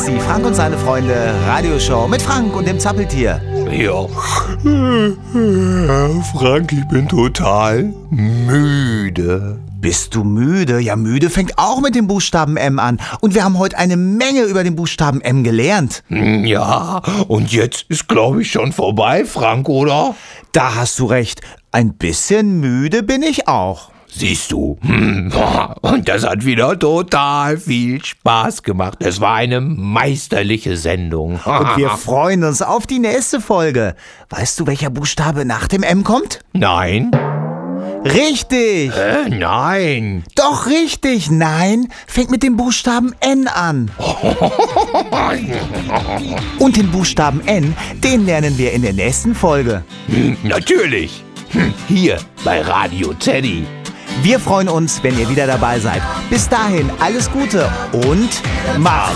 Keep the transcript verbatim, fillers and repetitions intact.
ist die Frank und seine Freunde Radioshow mit Frank und dem Zappeltier. Ja. Frank, ich bin total müde. Bist du müde? Ja, müde fängt auch mit dem Buchstaben M an. Und wir haben heute eine Menge über den Buchstaben M gelernt. Ja, und jetzt ist, glaube ich, schon vorbei, Frank, oder? Da hast du recht. Ein bisschen müde bin ich auch. Siehst du, und das hat wieder total viel Spaß gemacht. Es war eine meisterliche Sendung. Und wir freuen uns auf die nächste Folge. Weißt du, welcher Buchstabe nach dem M kommt? Nein. Richtig. Äh, nein. Doch richtig. Nein, fängt mit dem Buchstaben N an. Und den Buchstaben N, den lernen wir in der nächsten Folge. Hm, natürlich. Hm, hier bei Radio Teddy. Wir freuen uns, wenn ihr wieder dabei seid. Bis dahin, alles Gute und macht's